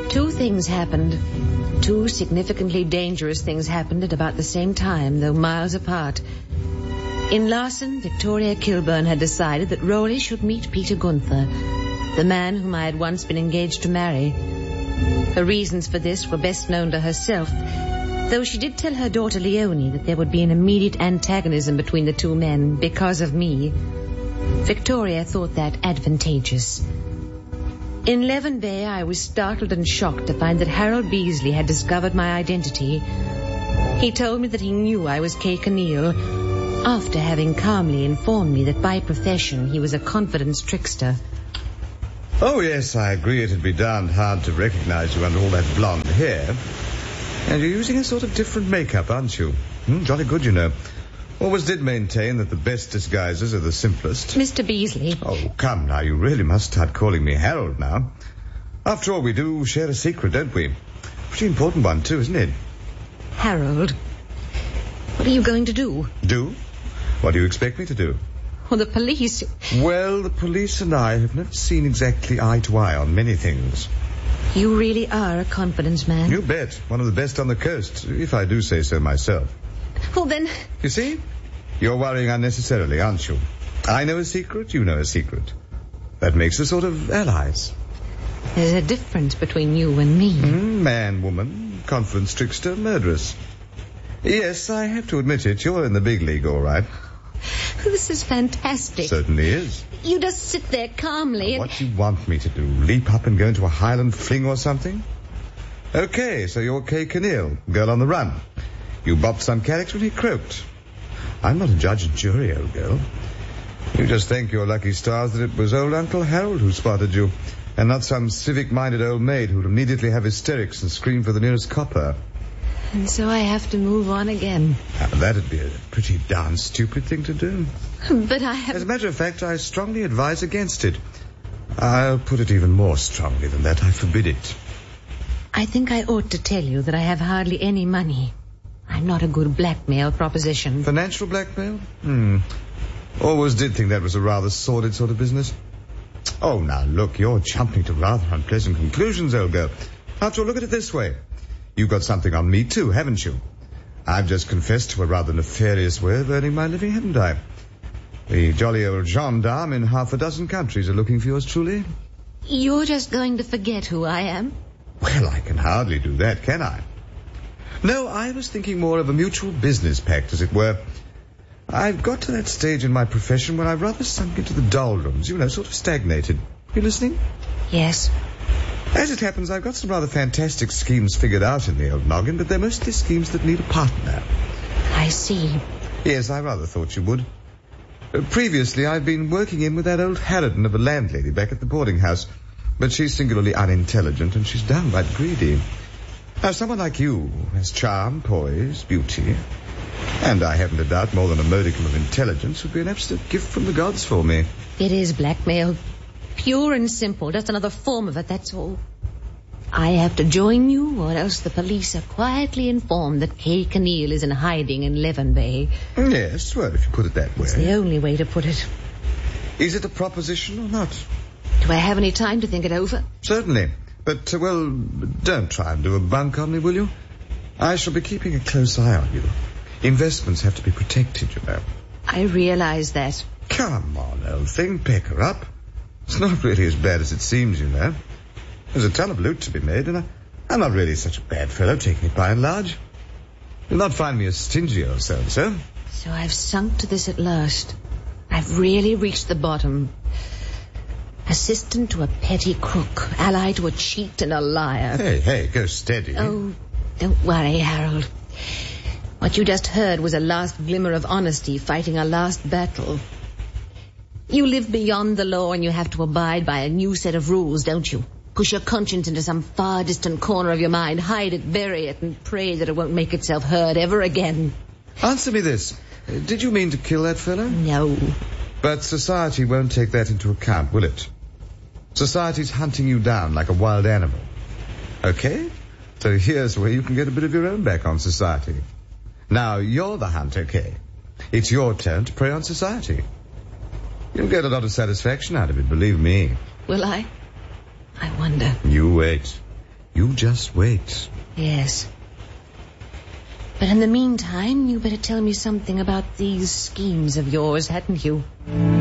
Two things happened. Two significantly dangerous things happened at about the same time, though miles apart. In Larson, Victoria Kilburn had decided that Rowley should meet Peter Gunther, the man whom I had once been engaged to marry. Her reasons for this were best known to herself, though she did tell her daughter Leonie that there would be an immediate antagonism between the two men because of me. Victoria thought that advantageous. In Leven Bay, I was startled and shocked to find that Harold Beasley had discovered my identity. He told me that he knew I was Kay Kinneal, after having calmly informed me that by profession he was a confidence trickster. Oh, yes, I agree it'd be darned hard to recognize you under all that blonde hair. And you're using a sort of different makeup, aren't you? Jolly good, you know. Always did maintain that the best disguises are the simplest. Mr. Beasley. Oh, come now, you really must start calling me Harold now. After all, we do share a secret, don't we? Pretty important one, too, isn't it? Harold, what are you going to do? Do? What do you expect me to do? Well, the police... Well, the police and I have never seen exactly eye to eye on many things. You really are a confidence man. You bet. One of the best on the coast, if I do say so myself. Well, then... You see? You're worrying unnecessarily, aren't you? I know a secret, you know a secret. That makes us sort of allies. There's a difference between you and me. Man, woman, confidence trickster, murderess. Yes, I have to admit it, you're in the big league, all right. This is fantastic. Certainly is. You just sit there calmly and... What do you want me to do? Leap up and go into a Highland fling or something? Okay, so you're Kay Kinneal, girl on the run. You bopped some character and he croaked. I'm not a judge and jury, old girl. You just thank your lucky stars that it was old Uncle Harold who spotted you, and not some civic-minded old maid who'd immediately have hysterics and scream for the nearest copper. And so I have to move on again. That'd be a pretty darn stupid thing to do. But I have... As a matter of fact, I strongly advise against it. I'll put it even more strongly than that. I forbid it. I think I ought to tell you that I have hardly any money. I'm not a good blackmail proposition. Financial blackmail? Always did think that was a rather sordid sort of business. Oh, now, look, you're jumping to rather unpleasant conclusions, old girl. After all, look at it this way. You've got something on me, too, haven't you? I've just confessed to a rather nefarious way of earning my living, haven't I? The jolly old gendarme in half a dozen countries are looking for yours truly. You're just going to forget who I am? Well, I can hardly do that, can I? No, I was thinking more of a mutual business pact, as it were. I've got to that stage in my profession where I've rather sunk into the doldrums, you know, sort of stagnated. You listening? Yes. As it happens, I've got some rather fantastic schemes figured out in the old noggin, but they're mostly schemes that need a partner. I see. Yes, I rather thought you would. Previously, I've been working in with that old harridan of a landlady back at the boarding house, but she's singularly unintelligent and she's downright greedy. Now, someone like you has charm, poise, beauty, and I haven't a doubt more than a modicum of intelligence would be an absolute gift from the gods for me. It is blackmail. Pure and simple, just another form of it, that's all. I have to join you, or else the police are quietly informed that Kay Kinneal is in hiding in Leven Bay. Yes, well, if you put it that way. It's the only way to put it. Is it a proposition or not? Do I have any time to think it over? Certainly. But, well, don't try and do a bunk on me, will you? I shall be keeping a close eye on you. Investments have to be protected, you know. I realize that. Come on, old thing, pick her up. It's not really as bad as it seems, you know. There's a ton of loot to be made, and I'm not really such a bad fellow, taking it by and large. You'll not find me a stingy old so-and-so. So I've sunk to this at last. I've really reached the bottom. Assistant to a petty crook, ally to a cheat and a liar. Hey, go steady. Oh, don't worry, Harold. What you just heard was a last glimmer of honesty fighting a last battle. You live beyond the law and you have to abide by a new set of rules, don't you? Push your conscience into some far distant corner of your mind, hide it, bury it, and pray that it won't make itself heard ever again. Answer me this. Did you mean to kill that fellow? No. But society won't take that into account, will it? Society's hunting you down like a wild animal. Okay? So here's where you can get a bit of your own back on society. Now, you're the hunter, Kay. It's your turn to prey on society. You'll get a lot of satisfaction out of it, believe me. Will I? I wonder. You wait. You just wait. Yes. But in the meantime, you better tell me something about these schemes of yours, hadn't you?